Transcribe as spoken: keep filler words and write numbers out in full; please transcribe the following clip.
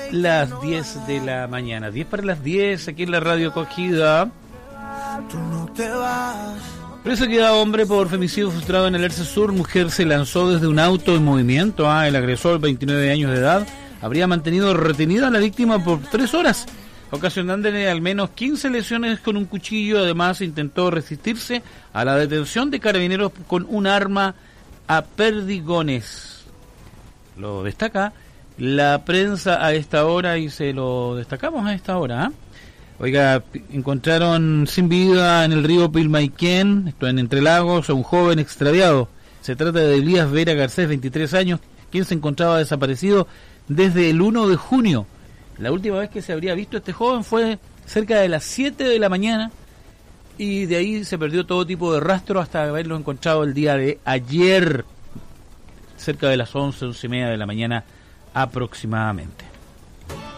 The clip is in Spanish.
las diez de la mañana. diez para las diez, aquí en la radio Acogida. Preso queda hombre por femicidio frustrado en el Erce Sur. Mujer se lanzó desde un auto en movimiento. Ah, el agresor, veintinueve años de edad, habría mantenido retenida a la víctima por tres horas, ocasionándole al menos quince lesiones con un cuchillo. Además, intentó resistirse a la detención de carabineros con un arma a perdigones. Lo destaca la prensa a esta hora y se lo destacamos a esta hora. ¿eh? Oiga, encontraron sin vida en el río Pilmaiquén, esto en Entre Lagos, a un joven extraviado. Se trata de Elías Vera Garcés, veintitrés años, quien se encontraba desaparecido desde el uno de junio. La última vez que se habría visto a este joven fue cerca de las siete de la mañana y de ahí se perdió todo tipo de rastro hasta haberlo encontrado el día de ayer, cerca de las once, once y media de la mañana aproximadamente.